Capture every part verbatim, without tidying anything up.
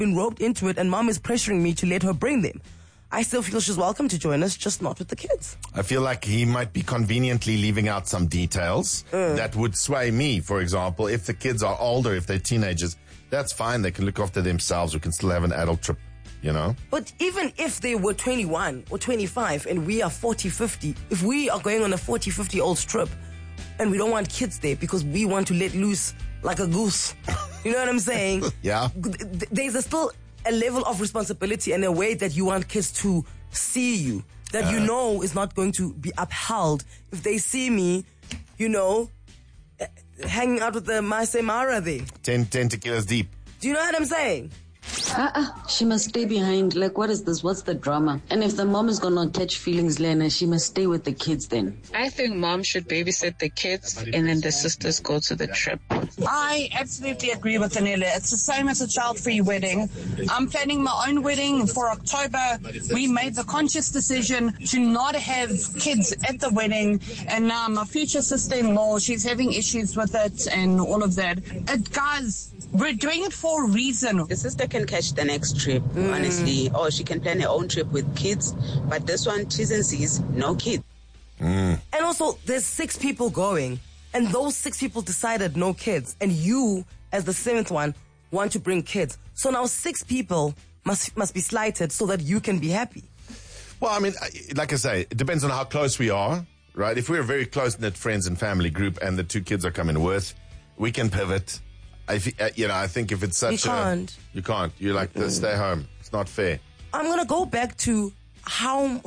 been roped into it and mom is pressuring me to let her bring them. I still feel she's welcome to join us, just not with the kids. I feel like he might be conveniently leaving out some details uh. that would sway me. For example, if the kids are older, if they're teenagers, that's fine. They can look after themselves. We can still have an adult trip, you know? But even if they were twenty-one or twenty-five and we are forty, fifty, if we are going on a forty, fifty-year-old trip and we don't want kids there because we want to let loose like a goose, you know what I'm saying? Yeah. There's a still a level of responsibility and a way that you want kids to see you that uh. you know is not going to be upheld if they see me, you know, hanging out with the Maasai Mara there. Ten, ten tequilas deep. Do you know what I'm saying? Uh-uh. She must stay behind. Like, what is this? What's the drama? And if the mom is going to catch feelings, Lena, she must stay with the kids then. I think mom should babysit the kids and then the sisters go to the trip. I absolutely agree with Daniela. It's the same as a child-free wedding. I'm planning my own wedding for October. We made the conscious decision to not have kids at the wedding. And now my future sister-in-law, she's having issues with it and all of that. It, guys, we're doing it for a reason. The sister can catch the next trip, mm. honestly, or she can plan her own trip with kids. But this one, T's and C's, no kids. Mm. And also, there's six people going, and those six people decided no kids, and you, as the seventh one, want to bring kids. So now six people must must be slighted so that you can be happy. Well, I mean, like I say, it depends on how close we are, right? If we're a very close-knit friends and family group, and the two kids are coming with, we can pivot. I, you know, I think if it's such you can't. a... You can't. You're like, mm. stay home. It's not fair. I'm going to go back to how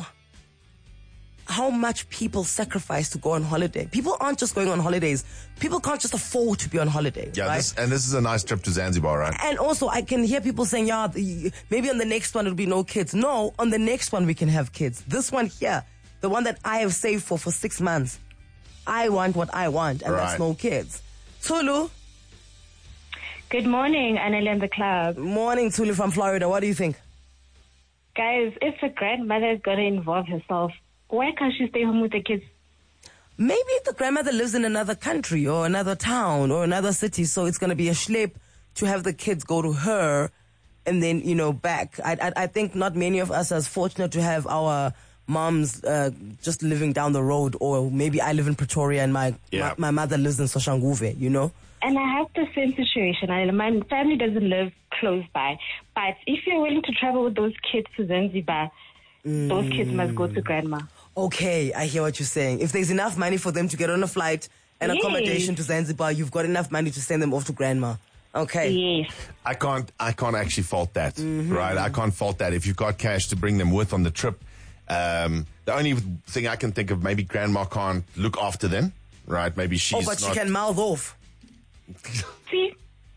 how much people sacrifice to go on holiday. People aren't just going on holidays. People can't just afford to be on holiday. Yeah, right? this, and this is a nice trip to Zanzibar, right? And also, I can hear people saying, yeah, maybe on the next one it'll be no kids. No, on the next one we can have kids. This one here, the one that I have saved for for six months, I want what I want, and right. that's no kids. Tulu? Good morning, Anneli and the club. Morning, Tuli from Florida. What do you think? Guys, if the grandmother is going to involve herself, why can't she stay home with the kids? Maybe the grandmother lives in another country or another town or another city, so it's going to be a schlep to have the kids go to her and then, you know, back. I, I, I think not many of us are as fortunate to have our moms uh, just living down the road, or maybe I live in Pretoria and my, yeah. my, my mother lives in Soshanguve, you know? And I have the same situation. I, my family doesn't live close by. But if you're willing to travel with those kids to Zanzibar, mm. those kids must go to grandma. Okay, I hear what you're saying. If there's enough money for them to get on a flight and yes. accommodation to Zanzibar, you've got enough money to send them off to grandma. Okay. Yes. I can't, I can't actually fault that, mm-hmm. right? I can't fault that. If you've got cash to bring them with on the trip, um, the only thing I can think of, maybe grandma can't look after them, right? Maybe she's Oh, but not... she can mouth off. See?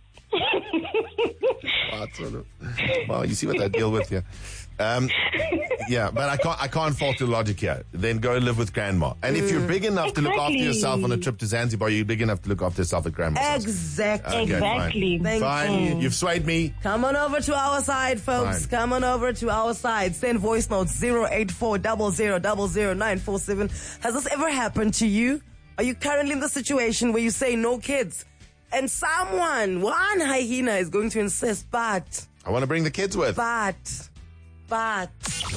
Well, you see what I deal with here. Um, yeah, but I can't, I can't fault your logic here. Then go live with grandma. And if you're big enough exactly. to look after yourself on a trip to Zanzibar, you're big enough to look after yourself at grandma's house. Exactly. Okay, exactly. Fine. fine. You. You've swayed me. Come on over to our side, folks. Fine. Come on over to our side. Send voice notes zero eight four zero zero zero zero nine four seven. Has this ever happened to you? Are you currently in the situation where you say no kids? And someone, one hyena, is going to insist, but... I want to bring the kids with. But, but...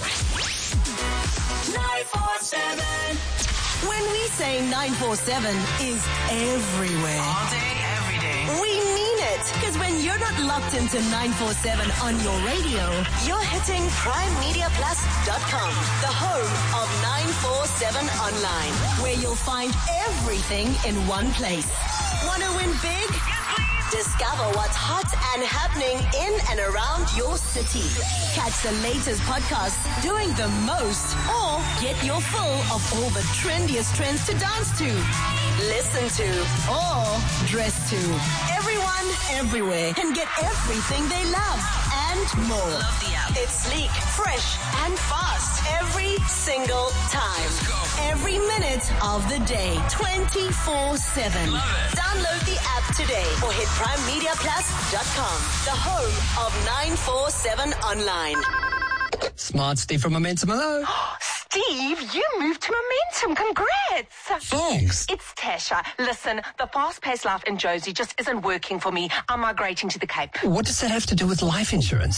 nine four seven. When we say nine four seven is everywhere. All day, every day. We mean it. Because when you're not locked into nine four seven on your radio, you're hitting prime media plus dot com, the home of nine four seven online, where you'll find everything in one place. Want to win big? Discover what's hot and happening in and around your city. Catch the latest podcasts doing the most, or get your fill of all the trendiest trends to dance to, listen to, or dress to. Everyone, everywhere can get everything they love and more. Love the app. It's sleek, fresh, and fast every single time. Every minute of the day, twenty-four seven. Download the app today or hit prime media plus dot com, the home of nine four seven online. Smart Steve from Momentum. Hello. Steve, you moved to Momentum. Congrats. Thanks. It's Tasha. Listen, the fast-paced life in Josie just isn't working for me. I'm migrating to the Cape. What does that have to do with life insurance?